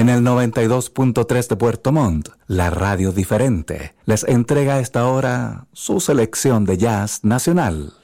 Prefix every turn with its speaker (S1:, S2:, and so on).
S1: En el 92.3 de Puerto Montt, la radio diferente les entrega a esta hora su selección de jazz nacional.